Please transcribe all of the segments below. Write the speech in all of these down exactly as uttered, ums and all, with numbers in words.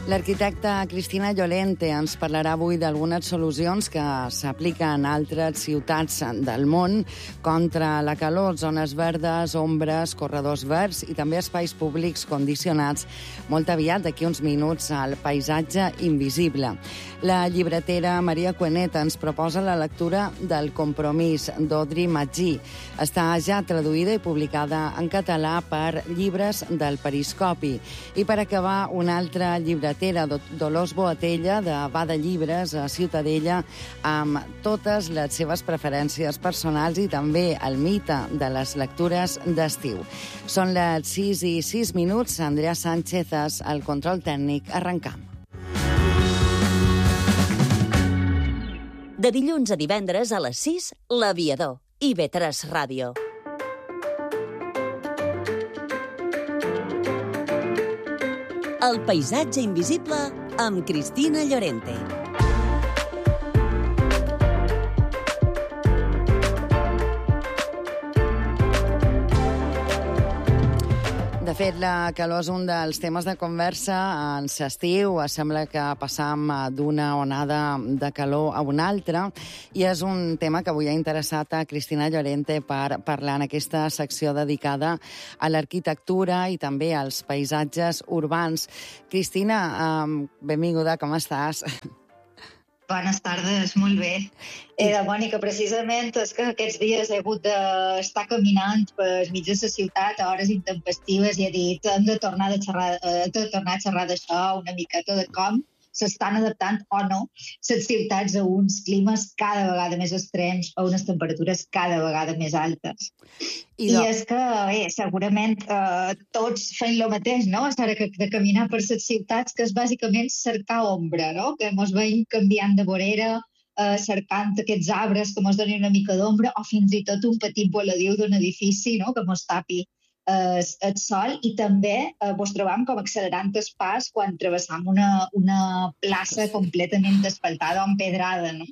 L'arquitecta Cristina Llorente ens parlarà avui d'algunes solucions que s'apliquen a altres ciutats del món contra la calor, zones verdes, ombres, corredors verds i també espais públics condicionats molt aviat, d'aquí uns minuts, al paisatge invisible. La llibretera Maria Cuenet ens proposa la lectura del Compromís d'Audrey Magí. Està ja traduïda i publicada en català per Llibres del Periscopi. I per acabar, una altra llibretera, Dolors Boatella, de Bada Llibres, a Ciutadella, amb totes les seves preferències personals i també el mite de les lectures d'estiu. Són les sis i sis minuts. Andrea Sánchez, al control tècnic. Arrencam. De dilluns a divendres a les sis, L'Aviador, i I V tres Ràdio. El paisatge invisible amb Cristina Llorente. De fet, la calor és un dels temes de conversa en l'estiu. Sembla que passam d'una onada de calor a una altra i és un tema que avui ha interessat a Cristina Llorente per parlar en aquesta secció dedicada a l'arquitectura i també als paisatges urbans. Cristina, benvinguda, com estàs? Bones tardes, molt bé. Era Mònica, precisament és que aquests dies he hagut d'estar caminant per mig de la ciutat a hores intempestives i he dit hem de tornar a xerrar, hem de tornar a xerrar d'això, una miqueta de com s'estan adaptant o no les ciutats a uns climes cada vegada més extrems, a unes temperatures cada vegada més altes. I, I és que, bé, segurament eh, tots fem el mateix, no? A l'hora de caminar per les ciutats, que és bàsicament cercar ombra, no? Que mos veiem canviant de vorera, eh, cercant aquests arbres que mos donin una mica d'ombra, o fins i tot un petit voladiu d'un edifici, no? Que mos tapi el, el sol, i també eh, vos trobam com accelerant el pas quan travessam una, una plaça completament asfaltada o empedrada, no?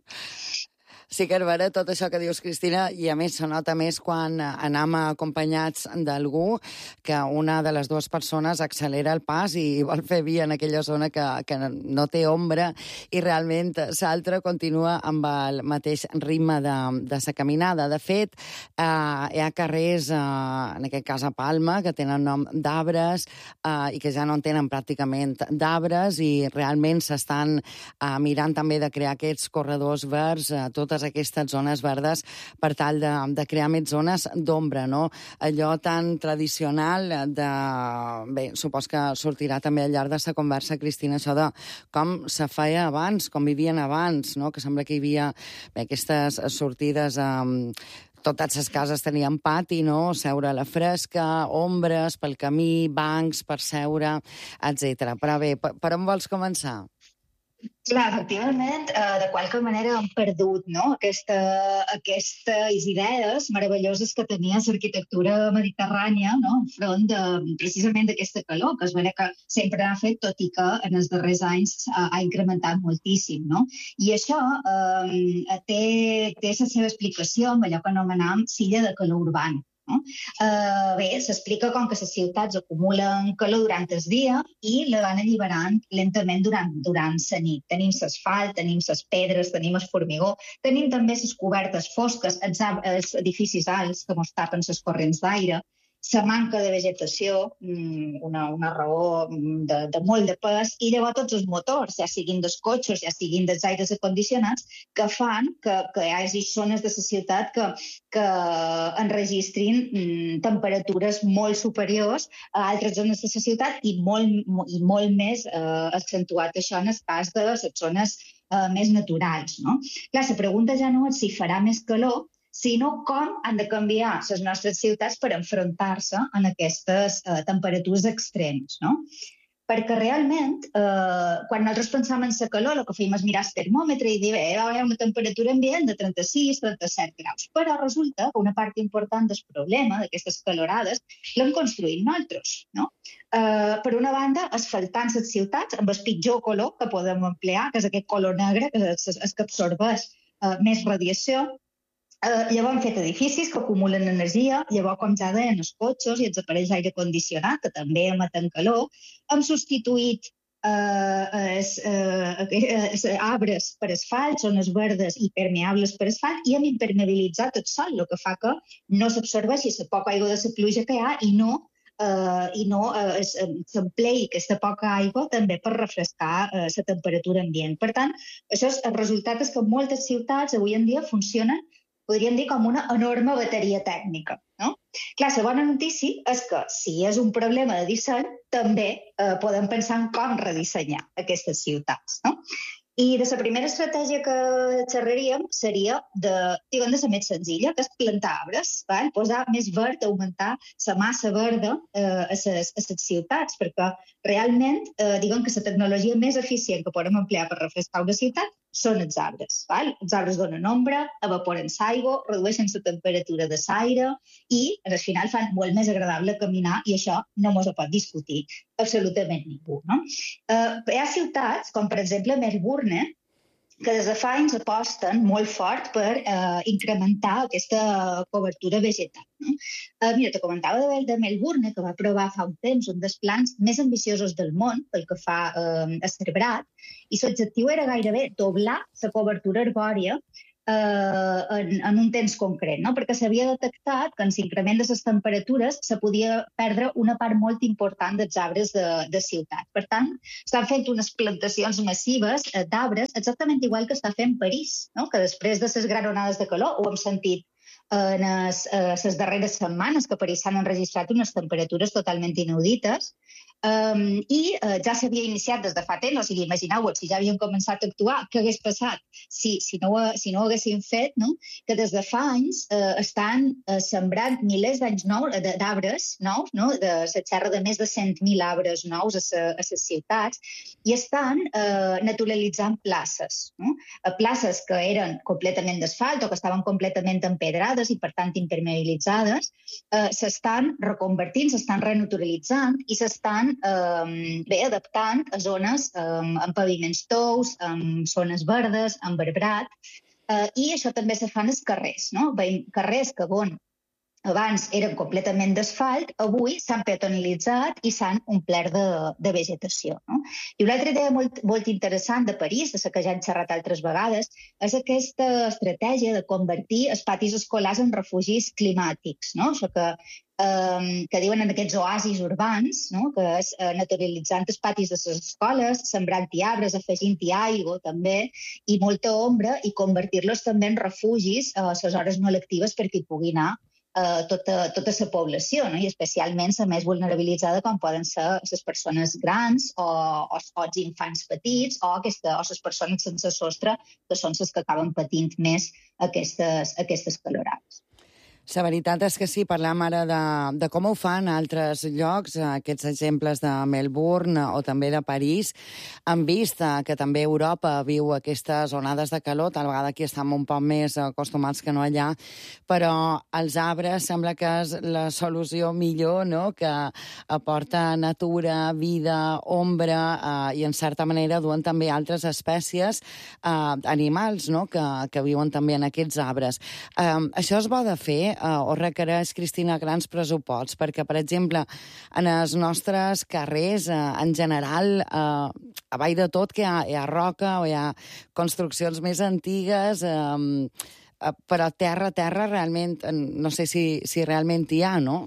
Sí que és vera tot això que dius, Cristina, i a més se nota més quan anem acompanyats d'algú que una de les dues persones accelera el pas i vol fer via en aquella zona que, que no té ombra i realment l'altre continua amb el mateix ritme de, de sa caminada. De fet, eh, hi ha carrers, eh, en aquest cas a Palma, que tenen nom d'arbres eh, i que ja no en tenen pràcticament d'arbres i realment s'estan eh, mirant també de crear aquests corredors verds a eh, totes aquestes zones verdes per tal de, de crear més zones d'ombra, no? Allò tan tradicional de... Bé, supos que sortirà també al llarg de la conversa, Cristina, això de com se feia abans, com vivien abans, no? Que sembla que hi havia bé, aquestes sortides... Eh, totes les cases tenien pati, no? Seure a la fresca, ombres pel camí, bancs per seure, etcètera. Però bé, per, per on vols començar? Clar, efectivament, eh, de qualque manera hem perdut, no? Aquesta, aquestes idees meravelloses que tenia l'arquitectura mediterrània, no? Enfront de, precisament d'aquesta calor, que es vera que sempre ha fet, tot i que en els darrers anys ha, ha incrementat moltíssim, no? I això eh, té, té la seva explicació amb allò que anomenam silla de calor urbana. No? Uh, bé, s'explica com que les ciutats acumulen calor durant el dia i la van alliberant lentament durant, durant la nit. Tenim l'asfalt, tenim les pedres, tenim el formigó, tenim també les cobertes fosques, els, els edificis alts que mos tapen les corrents d'aire, la manca de vegetació, una, una raó de, de molt de pes, i llavors tots els motors, ja siguin dels cotxes, ja siguin dels aires acondicionats, que fan que, que hi hagi zones de la ciutat que, que enregistrin mm, temperatures molt superiors a altres zones de la ciutat i molt, i molt més eh, accentuat això en el cas de les zones eh, més naturals, no? Clar, la pregunta ja no és si farà més calor, sinó com han de canviar les nostres ciutats per enfrontar-se en aquestes eh, temperatures extremes, no? Perquè realment, eh, quan nosaltres pensàvem en la calor, el que fèiem és mirar el termòmetre i dir, bé, hi ha una temperatura ambient de trenta-sis a trenta-set graus. Però resulta que una part important del problema d'aquestes calorades l'hem construït nosaltres, no? Eh, per una banda, asfaltant les ciutats amb el pitjor color que podem emplear, que és aquest color negre, que és el que absorbeix eh, més radiació. Eh, llavors hem fet edificis que acumulen energia, llavors, com ja deien, els cotxes i els aparells d'aire condicionat, que també emeten calor. Hem substituït eh, es, eh, es, arbres per asfalt, zones verdes i permeables per asfalt, i hem impermeabilitzat tot sol, el que fa que no s'absorbeixi la poca aigua de la pluja que hi ha i no Uh, i no uh, s'emplei aquesta poca aigua també per refrescar uh, la temperatura ambient. Per tant, això és, el resultat és que moltes ciutats avui en dia funcionen, podríem dir, com una enorme bateria tècnica, no? Clar, la bona notícia és que si és un problema de disseny, també uh, podem pensar en com redissenyar aquestes ciutats, no? I de la primera estratègia que xerraríem seria de, diguem, de la més senzilla, que és plantar arbres, val? Posar més verd, augmentar la massa verda eh, a les ciutats, perquè realment, eh, diguem que la tecnologia més eficient que podem emplear per refrescar una ciutat són els arbres. Val? Els arbres donen ombra, evaporen l'aigua, redueixen la temperatura de l'aire i, al final, fan molt més agradable caminar i això no ens ho pot discutir absolutament ningú, no? Eh, hi ha ciutats, com per exemple Melbourne, que des de fa anys aposten molt fort per eh, incrementar aquesta cobertura vegetal, no? Eh, mira, te comentava de, de Melbourne, que va aprovar fa un temps un dels plans més ambiciosos del món pel que fa eh, a Cerbrat, i l'objectiu era gairebé doblar la cobertura arbòria eh, en, en un temps concret, no? Perquè s'havia detectat que en l'increment de les temperatures se podia perdre una part molt important dels arbres de, de ciutat. Per tant, estan fent unes plantacions massives eh, d'arbres, exactament igual que està fent París, no? Que després de les grans onades de calor, ho hem sentit en les, eh, les darreres setmanes, que a París s'han enregistrat unes temperatures totalment inaudites, um, i uh, ja s'havia iniciat des de fa temps, o sigui, imagineu-vos, si ja havien començat a actuar, què hagués passat si, si, no, si no ho haguessin fet, no? Que des de fa anys uh, estan uh, sembrant milers d'anys nous, d'arbres nous, no? De, se xerra de més de cent mil arbres nous a les ciutats, i estan uh, naturalitzant places, no? Places que eren completament d'asfalt o que estaven completament empedrades i, per tant, impermeabilitzades, eh, s'estan reconvertint, s'estan renaturalitzant i s'estan eh, bé adaptant a zones eh, amb paviments tous, amb zones verdes, amb arbrat, eh, i això també se fa en els carrers, no? Carrers que, bon, abans eren completament d'asfalt, avui s'han peatonalitzat i s'han omplert de, de vegetació, no? I una altra idea molt, molt interessant de París, de la que ja hem xerrat altres vegades, és aquesta estratègia de convertir els patis escolars en refugis climàtics, no? Això que, eh, que diuen en aquests oasis urbans, no? Que és eh, naturalitzant els patis de les escoles, sembrant-hi arbres, afegint-hi aigua també, i molta ombra, i convertir-los també en refugis a les hores no lectives perquè hi pugui anar Uh, tota, tota la població, no? I especialment la més vulnerabilitzada, com poden ser les persones grans o, o, o els infants petits o, aquesta, o les persones sense sostre, que són les que acaben patint més aquestes, aquestes calorades. La veritat és que sí, parlam ara de, de com ho fan altres llocs, aquests exemples de Melbourne o també de París. Hem vist que també Europa viu aquestes onades de calor, tal vegada aquí estem un poc més acostumats que no allà, però els arbres sembla que és la solució millor, no?, que aporta natura, vida, ombra, eh, i en certa manera duen també altres espècies, eh, animals, no?, que, que viuen també en aquests arbres. Eh, això és bo de fer, Uh, o requereix, Cristina, grans pressuposts, perquè, per exemple, en els nostres carrers, uh, en general, uh, a vall de tot, que hi ha, hi ha roca o hi ha construccions més antigues, um, uh, però terra, terra, realment, no sé si, si realment hi ha, no?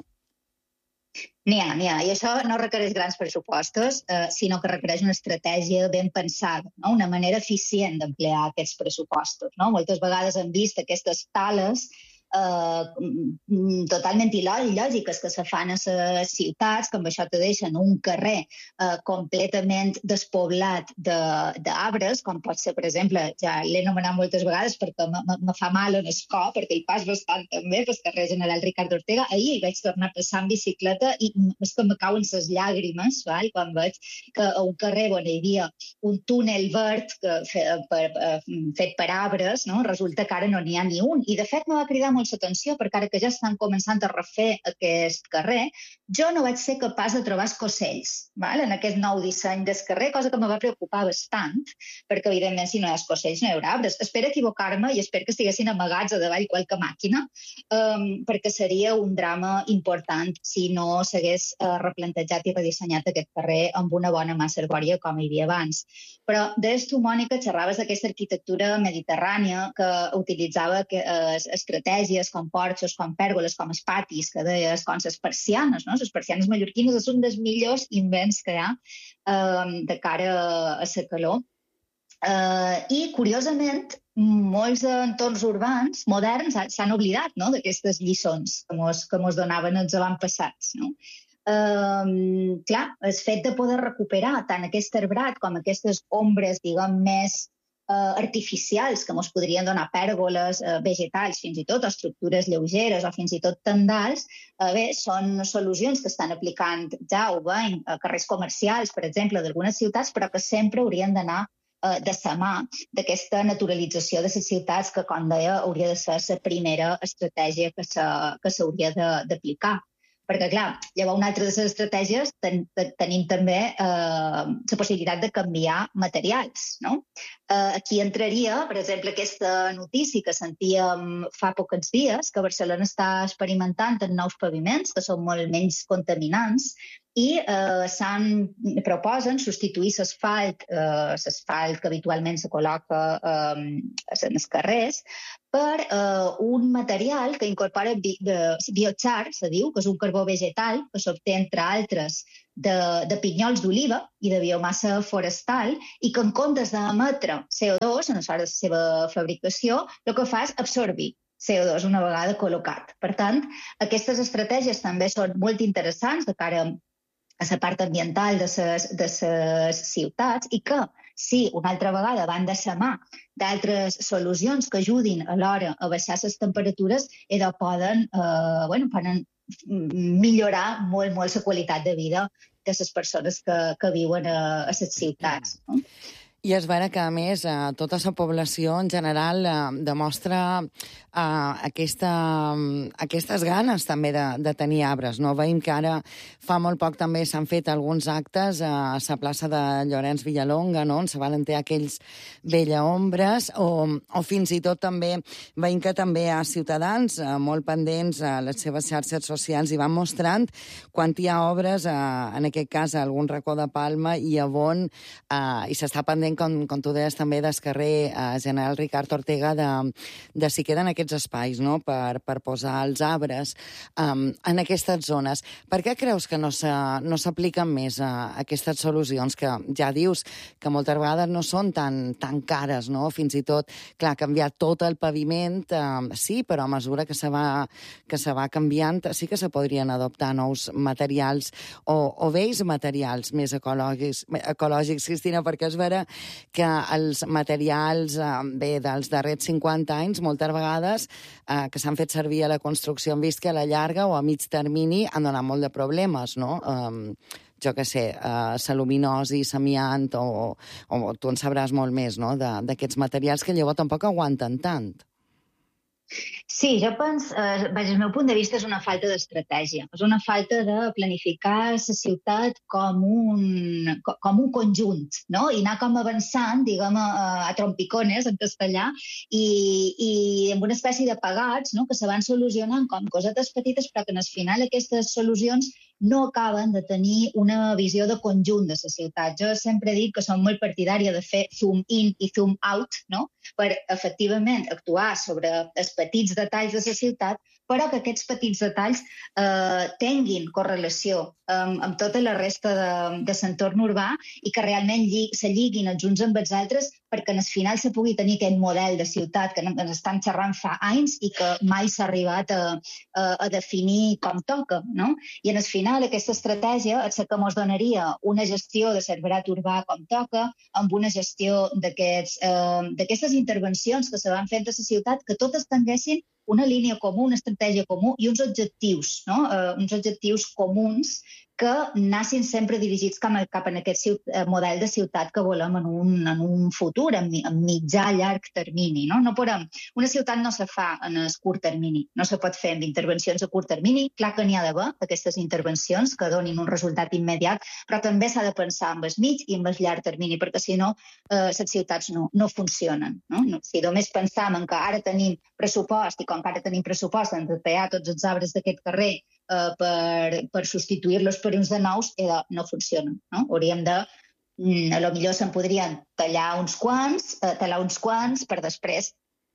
N'hi ha, n'hi ha. I això no requereix grans pressupostos, eh, sinó que requereix una estratègia ben pensada, no? Una manera eficient d'emplear aquests pressupostos, no? Moltes vegades hem vist aquestes tales Uh, totalment il·lògiques que se fan a les ciutats, que amb això te deixen un carrer uh, completament despoblat d'arbres, com pot ser, per exemple, ja l'he anomenat moltes vegades perquè me fa mal en el cor, perquè hi pas bastant també pel carrer General Ricardo Ortega. Ahir hi vaig tornar a passar en bicicleta i és que me cauen les llàgrimes, val? Quan veig que a un carrer on hi havia un túnel verd que, fe, per, fet per arbres, no? Resulta que ara no n'hi ha ni un. I de fet me va cridar molt l'atenció, perquè ara que ja estan començant a refer aquest carrer, jo no vaig ser capaç de trobar escocells, val? En aquest nou disseny del carrer, cosa que me va preocupar bastant, perquè, evidentment, si no hi ha escocells, no hi haurà arbres. Espero equivocar-me i espero que estiguessin amagats a davall qualque màquina, um, perquè seria un drama important si no s'hagués uh, replantejat i redissenyat aquest carrer amb una bona massa arbòria com hi havia abans. Però des tu, Mònica, xerraves d'aquesta arquitectura mediterrània que utilitzava que, eh, estratègies com porxos, com pèrgoles, com els patis, que deies, com les persianes, no? Les persianes mallorquines són dels millors invents que hi ha eh, de cara a la calor. Eh, I, curiosament, molts entorns urbans moderns s'han oblidat, no?, d'aquestes lliçons que mos, que mos donaven els avantpassats, no? Um, clar, el fet de poder recuperar tant aquest arbrat com aquestes ombres, diguem, més uh, artificials que ens podrien donar pèrgoles, uh, vegetals, fins i tot estructures lleugeres o fins i tot tendals, uh, bé, són solucions que estan aplicant ja ho veiem a carrers comercials, per exemple, d'algunes ciutats, però que sempre haurien d'anar uh, de sa mà d'aquesta naturalització de les ciutats que, com deia, hauria de ser la primera estratègia que s'hauria d'aplicar. Perquè, clar, llavors una altra de les estratègies ten, tenim també eh, la possibilitat de canviar materials, no? Eh, aquí entraria, per exemple, aquesta notícia que sentíem fa pocs dies, que Barcelona està experimentant en nous paviments, que són molt menys contaminants, i eh, s'han proposen substituir l'asfalt, eh, l'asfalt que habitualment se col·loca eh, en els carrers, per eh, un material que incorpora bi biochar, se diu, que és un carbó vegetal que s'obté, entre altres, de, de pinyols d'oliva i de biomassa forestal, i que en comptes d'emetre C O dos en la seva fabricació, el que fa és absorbir C O dos una vegada col·locat. Per tant, aquestes estratègies també són molt interessants de cara a la part ambiental de les de ses ciutats i que, si una altra vegada van de la mà d'altres solucions que ajudin alhora a baixar les temperatures, idò poden, eh, bueno, poden millorar molt, molt la qualitat de vida de les persones que, que viuen a, a les ciutats, no? I és vera que, a més, eh, tota la població en general eh, demostra eh, aquesta, aquestes ganes també de, de tenir arbres, no? Veiem que ara fa molt poc també s'han fet alguns actes a la plaça de Llorenç Villalonga, no?, on se van enterrar aquells vellaombres, o, o fins i tot també veiem que també hi ha ciutadans eh, molt pendents a les seves xarxes socials i van mostrant quan hi ha obres, eh, en aquest cas a algun racó de Palma i a Bon, eh, i s'està pendent, com, com tu deies també, del carrer eh, General Ricard Ortega, de, de si queden aquests espais, no?, per, per posar els arbres um, en aquestes zones. Per què creus que no s'apliquen més a, a aquestes solucions que ja dius que moltes vegades no són tan, tan cares, no? Fins i tot, clar, canviar tot el paviment, eh, sí, però a mesura que se va, que se va canviant sí que se podrien adoptar nous materials o, o vells materials més ecològics, ecològics, Cristina, perquè és vera que els materials, eh, bé, dels darrers cinquanta anys, moltes vegades, eh, que s'han fet servir a la construcció, han vist que a la llarga o a mig termini han donat molt de problemes, no? Um, jo què sé, uh, l'aluminosi, l'amiant, o, o tu en sabràs molt més, no?, d'aquests materials que llavors tampoc aguanten tant. Sí, jo penso, eh, des del meu punt de vista, és una falta d'estratègia. És una falta de planificar la ciutat com un, com un conjunt, no? I anar com avançant, diguem, a, a trompicones, en castellà, i, i amb una espècie de pegats, no?, que se van solucionant com cosetes petites, però que al final aquestes solucions no acaben de tenir una visió de conjunt de la ciutat. Jo sempre dic que som molt partidària de fer zoom in i zoom out, no?, per efectivament actuar sobre els petits detalls de la ciutat, però que aquests petits detalls eh, tinguin correlació amb, amb tota la resta de, de l'entorn urbà i que realment lli, se lliguin els uns amb els altres perquè al final se pugui tenir aquest model de ciutat que ens estan xerrant fa anys i que mai s'ha arribat a, a, a definir com toca, no? I al final aquesta estratègia és la que ens donaria una gestió de l'arbrat urbà com toca, amb una gestió d'aquestes eh, intervencions que se van fent a la ciutat, que totes tinguessin una línia comuna, una estratègia comú i uns objectius, no? Uh, uns objectius comuns que nassin sempre dirigits cap, cap en aquest ciut, model de ciutat que volem en un, en un futur, en, en mitjà, llarg termini. No? No podem, una ciutat no se fa en el curt termini, no se pot fer amb intervencions a curt termini. Clar que n'hi ha d'haver aquestes intervencions que donin un resultat immediat, però també s'ha de pensar en el mig i en el llarg termini, perquè si no, eh, les ciutats no, no funcionen. No? No, si només pensam en que ara tenim pressupost, i com que ara tenim pressupost, hem de tallar tots els arbres d'aquest carrer Uh, per, per substituir-los per uns de nous, eh, no funciona. No? Hauríem de, mm, a lo millor se'n podrien tallar uns quants, uh, tallar uns quants per després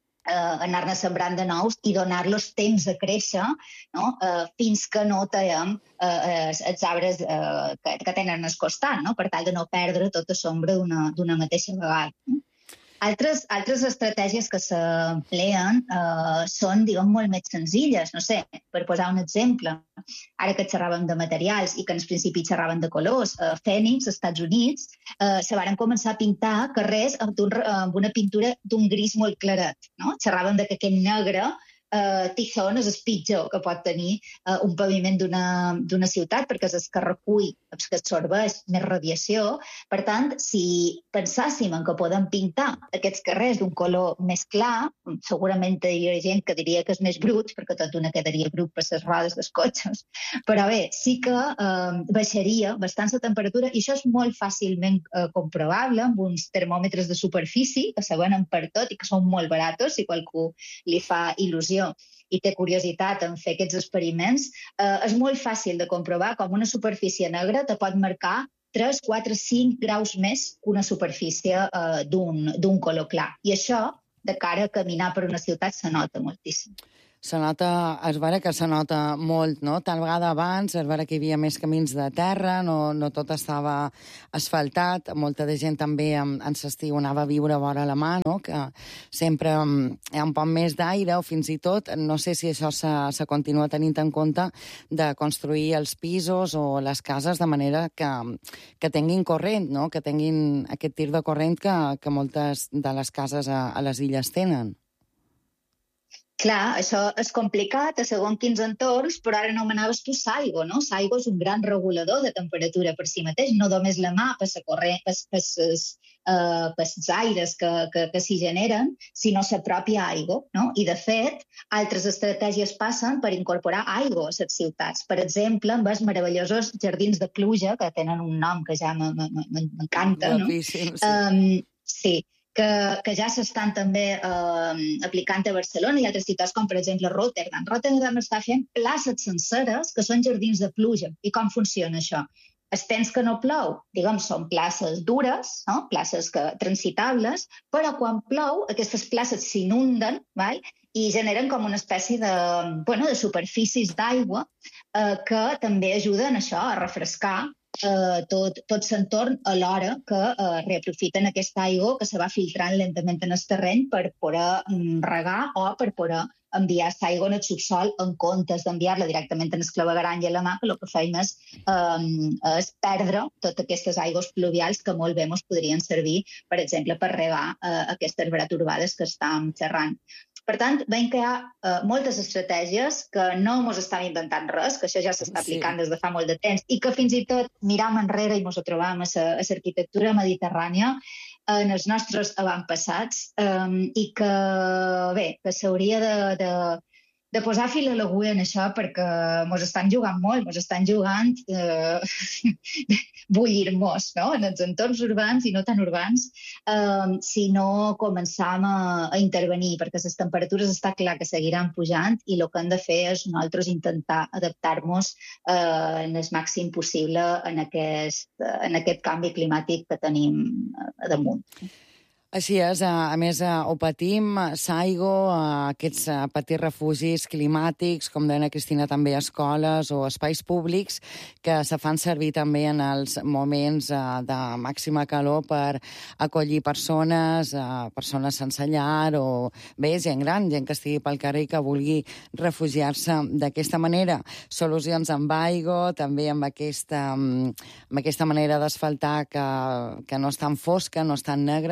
uh, anar-ne sembrant de nous i donar-los temps de créixer, no? uh, fins que no tallem uh, els arbres uh, que, que tenen al costat, no? Per tal de no perdre tota sombra d'una mateixa vegada. No? Altres, altres estratègies que s'empleen eh, són, diguem, molt més senzilles. No sé, per posar un exemple, ara que xerràvem de materials i que en principi xerràvem de colors, a Phoenix, als Estats Units, eh, se varen començar a pintar carrers amb, un, amb una pintura d'un gris molt claret. No? Xerràvem de que aquest negre Uh, tizón és el pitjor que pot tenir uh, un paviment d'una ciutat, perquè és el que recull, el que absorbeix més radiació. Per tant, si pensàssim en que podem pintar aquests carrers d'un color més clar, segurament hi ha gent que diria que és més brut, perquè tot d'una quedaria brut per les rodes dels cotxes. Però bé, sí que uh, baixaria bastant la temperatura, i això és molt fàcilment uh, comprovable amb uns termòmetres de superfície que se venen per tot i que són molt baratos, si qualcú li fa il·lusió i té curiositat en fer aquests experiments, eh, és molt fàcil de comprovar com una superfície negra te pot marcar tres, quatre, cinc graus més que una superfície eh, d'un color clar. I això, de cara a caminar per una ciutat, se nota moltíssim. Se nota, es veure que se nota molt, no? Tal vegada abans, es veure que hi havia més camins de terra, no, no tot estava asfaltat, molta de gent també en, en l'estiu anava a viure vora la mà, no? Que sempre hi ha un poc més d'aire, o fins i tot, no sé si això se, se continua tenint en compte, de construir els pisos o les cases de manera que, que tinguin corrent, no? Que tinguin aquest tir de corrent que, que moltes de les cases a, a les illes tenen. Clar, això és complicat a segons quins entorns, però ara anomenaves tu Saigo, no? Saigo és un gran regulador de temperatura per si mateix, no només la mà per els uh, aires que, que, que s'hi generen, sinó la pròpia aigua, no? I, de fet, altres estratègies passen per incorporar aigua a les ciutats. Per exemple, amb els meravellosos jardins de pluja, que tenen un nom que ja m'encanta, no? Guapíssim, sí. Um, sí. Que, que ja s'estan també eh, aplicant a Barcelona i altres ciutats com, per exemple, Rotterdam. Rotterdam està fent places senceres que són jardins de pluja. I com funciona això? El temps que no plou, diguem, són places dures, no? Places que, transitables, però quan plou aquestes places s'inunden, val? I generen com una espècie de, bueno, de superfícies d'aigua eh, que també ajuden això a refrescar Uh, tot, tot l'entorn alhora que uh, reaprofiten aquesta aigua que se va filtrant lentament en el terreny per poder um, regar o per poder enviar l'aigua en el subsol en comptes d'enviar-la directament en el clavegueram i a la mà, que el que feim és, um, és perdre totes aquestes aigües pluvials que molt bé ens podrien servir, per exemple, per regar uh, aquestes verat urbades que estàvem xerrant. Per tant, veiem que hi ha uh, moltes estratègies que no ens estan inventant res, que això ja s'està aplicant sí. des de fa molt de temps, i que fins i tot miram enrere i ens ho trobam a l'arquitectura mediterrània en els nostres avantpassats, um, i que, bé, que s'hauria de, de, de posar fil a l'agulla en això, perquè ens estan jugant molt, ens estan jugant eh, bullir-nos, no? En els entorns urbans i no tan urbans, eh, si no començam a, a intervenir, perquè les temperatures està clar que seguiran pujant i el que hem de fer és nosaltres intentar adaptar-nos eh, en el màxim possible en aquest, en aquest canvi climàtic que tenim damunt. Així és, a més ho patim, Saigo, aquests petits refugis climàtics, com deia Cristina, també escoles o espais públics que se fan servir també en els moments de màxima calor per acollir persones, persones sense llar o bé, gent gran, gent que estigui pel carrer i que vulgui refugiar-se d'aquesta manera. Solucions amb aigua, també amb aquesta, amb aquesta manera d'asfaltar que, que no és tan fosca, no és tan negra, sinó més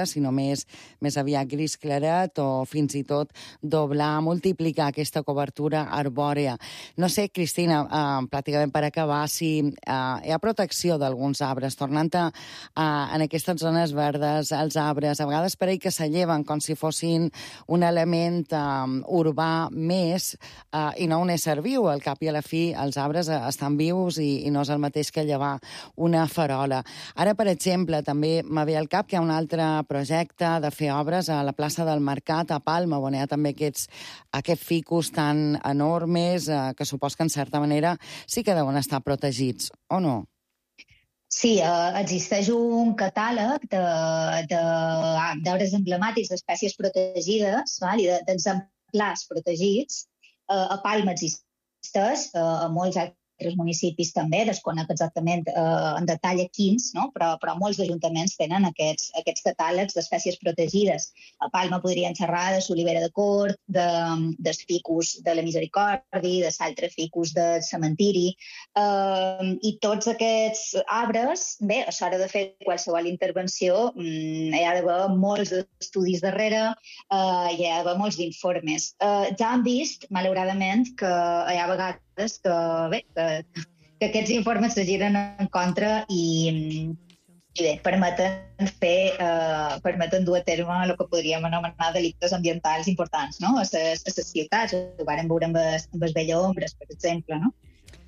més, més aviat gris claret, o fins i tot doblar, multiplicar aquesta cobertura arbòrea. No sé, Cristina, eh, pràcticament per acabar, si eh, hi ha protecció d'alguns arbres, tornant a, a, en aquestes zones verdes, els arbres, a vegades pareix que s'alleven com si fossin un element eh, urbà més eh, i no un ésser viu. Al cap i a la fi, els arbres estan vius i, i no és el mateix que llevar una farola. Ara, per exemple, també m'ha ve al cap que hi ha un altre projecte de fer obres a la plaça del Mercat, a Palma, on hi ha també aquests, aquests ficus tan enormes eh, que supos que, en certa manera, sí que deuen estar protegits, o no? Sí, eh, existeix un catàleg d'obres de, de, emblemàtics d'espècies protegides, val? I d'exemplars protegits. Eh, a Palma existeix, eh, a molts altres municipis també, desconec exactament eh, en detall a quins, no? però, però molts ajuntaments tenen aquests, aquests catàlegs d'espècies protegides. A Palma podrien xerrar de l'olivera de cort, de, dels ficus de la misericòrdia, de l'altre ficus del cementiri, eh, i tots aquests arbres, bé, a l'hora de fer qualsevol intervenció, mm, hi ha d'haver molts estudis darrere, eh, hi ha d'haver molts informes. Eh, ja han vist, malauradament, que hi ha vegades que, bé, que, que aquests informes se giren en contra i, i bé, permeten fer, eh, permeten dur a terme el que podríem anomenar delictes ambientals importants, no? A les ciutats, ho vàrem veure amb els, amb els vellombres, per exemple, no?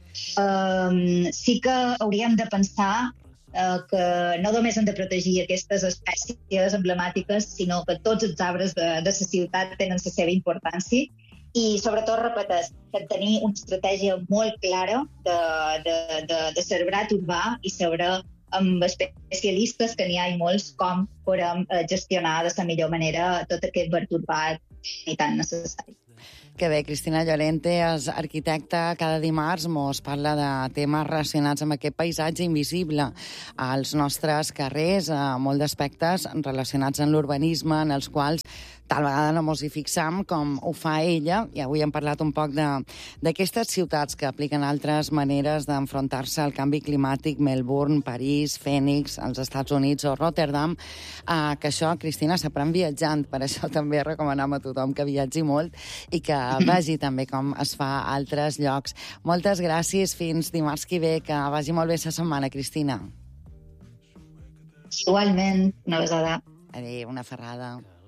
Um, sí que hauríem de pensar uh, que no només hem de protegir aquestes espècies emblemàtiques, sinó que tots els arbres de, de la ciutat tenen la seva importància. I, sobretot, repeteix, per tenir una estratègia molt clara de, de, de, de cerebrat urbà i saber amb especialistes, que n'hi ha i molts, com podem gestionar de la millor manera tot aquest verd urbà i tan necessari. Que bé, Cristina Llorente és arquitecta. Cada dimarts mos parla de temes relacionats amb aquest paisatge invisible als nostres carrers, a molt d'aspectes relacionats amb l'urbanisme, en els quals tal vegada no mos hi fixam com ho fa ella, i avui hem parlat un poc d'aquestes ciutats que apliquen altres maneres d'enfrontar-se al canvi climàtic, Melbourne, París, Phoenix, als Estats Units o Rotterdam, eh, que això, Cristina, s'aprèn viatjant, per això també recomanem a tothom que viatgi molt i que vegi també com es fa a altres llocs. Moltes gràcies, fins dimarts que ve, que vagi molt bé la setmana, Cristina. Igualment, una besada. Adéu, una ferrada.